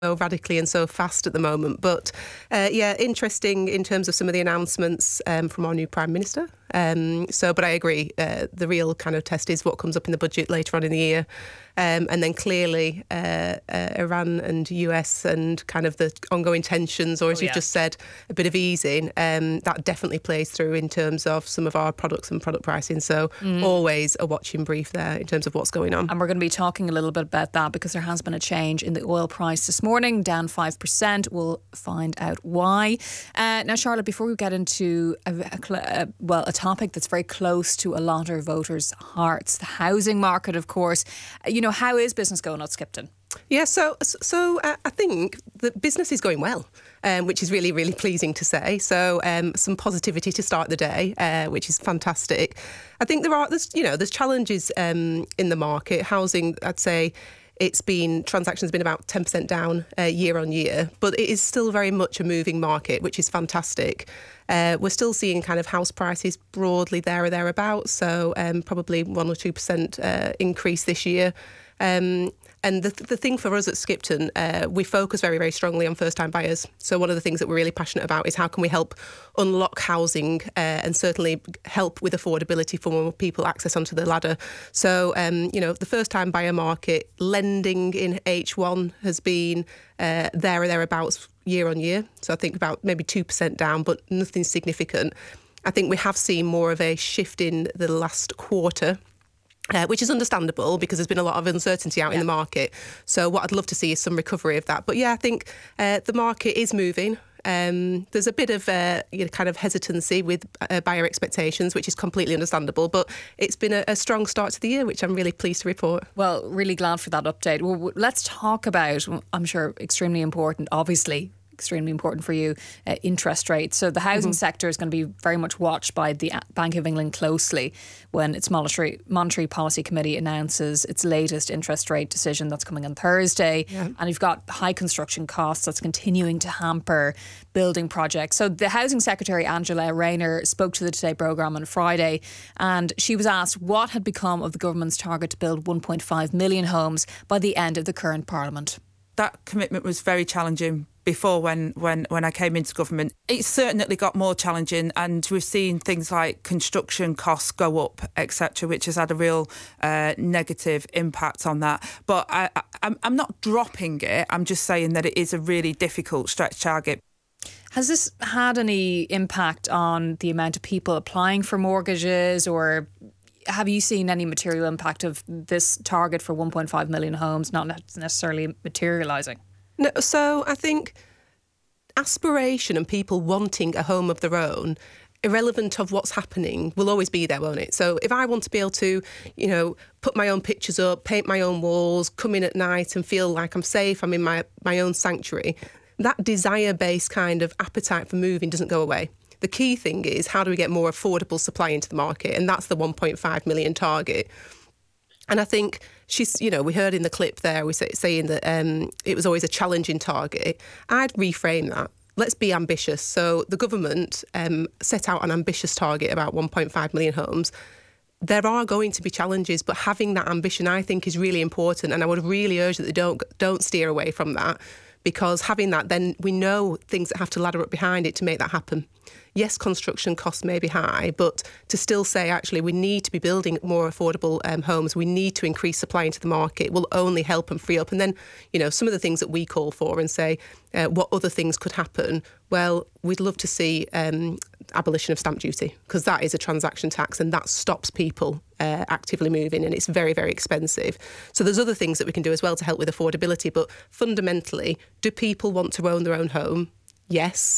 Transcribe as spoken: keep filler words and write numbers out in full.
so radically and so fast at the moment. But uh, yeah, interesting in terms of some of the announcements um, from our new Prime Minister. Um, so, but I agree, uh, the real kind of test is what comes up in the budget later on in the year. Um, and then clearly uh, uh, Iran and U S and kind of the ongoing tensions, or as oh, you've yeah. just said, a bit of easing, um, that definitely plays through in terms of some of our products and product pricing. So mm. always a watching brief there in terms of what's going on. And we're going to be talking a little bit about that because there has been a change in the oil price this morning, down five percent. We'll find out why. Uh, now, Charlotte, before we get into a, a, a, well, a topic that's very close to a lot of voters' hearts, the housing market, of course. You know, how is business going at Skipton? Yeah, so so uh, I think the business is going well, um, which is really, really pleasing to say. So um, some positivity to start the day, uh, which is fantastic. I think there are, there's, you know, there's challenges um, in the market. Housing, I'd say, it's been, transactions have been about ten percent down uh, year on year, but it is still very much a moving market, which is fantastic. Uh, we're still seeing kind of house prices broadly there or thereabouts, so um, probably one or two percent uh, increase this year. Um, and the, the thing for us at Skipton, uh, we focus very, very strongly on first-time buyers. So one of the things that we're really passionate about is how can we help unlock housing uh, and certainly help with affordability for more people access onto the ladder. So, um, you know, the first-time buyer market, lending in H one has been uh, there or thereabouts year on year. So I think about maybe two percent down, but nothing significant. I think we have seen more of a shift in the last quarter. Uh, which is understandable because there's been a lot of uncertainty out yeah. in the market. So what I'd love to see is some recovery of that. But yeah, I think uh, the market is moving. Um, there's a bit of uh, you know, kind of hesitancy with uh, buyer expectations, which is completely understandable. But it's been a, a strong start to the year, which I'm really pleased to report. Well, really glad for that update. Well, let's talk about, I'm sure, extremely important, obviously, extremely important for you, uh, interest rates. So the housing mm-hmm. sector is going to be very much watched by the Bank of England closely when its monetary, monetary policy committee announces its latest interest rate decision that's coming on Thursday. Yeah. And you've got high construction costs that's continuing to hamper building projects. So the Housing Secretary, Angela Rayner, spoke to the Today programme on Friday, and she was asked what had become of the government's target to build one point five million homes by the end of the current Parliament. That commitment was very challenging before when, when, when I came into government. It's certainly got more challenging, and we've seen things like construction costs go up, et cetera, which has had a real uh, negative impact on that. But I, I, I'm, I'm not dropping it. I'm just saying that it is a really difficult stretch target. Has this had any impact on the amount of people applying for mortgages, or have you seen any material impact of this target for one point five million homes not necessarily materialising? No, so I think aspiration and people wanting a home of their own, irrelevant of what's happening, will always be there, won't it? So if I want to be able to, you know, put my own pictures up, paint my own walls, come in at night and feel like I'm safe, I'm in my, my own sanctuary, that desire-based kind of appetite for moving doesn't go away. The key thing is how do we get more affordable supply into the market? And that's the one point five million target. And I think she's, you know, we heard in the clip there, we say, saying that um, it was always a challenging target. I'd reframe that. Let's be ambitious. So the government um, set out an ambitious target about one point five million homes. There are going to be challenges, but having that ambition, I think, is really important. And I would really urge that they don't don't steer away from that, because having that, then we know things that have to ladder up behind it to make that happen. Yes, construction costs may be high, but to still say, actually, we need to be building more affordable um, homes, we need to increase supply into the market, will only help and free up. And then, you know, some of the things that we call for and say uh, what other things could happen. Well, we'd love to see um, abolition of stamp duty, because that is a transaction tax and that stops people uh, actively moving, and it's very, very expensive. So there's other things that we can do as well to help with affordability. But fundamentally, do people want to own their own home? Yes.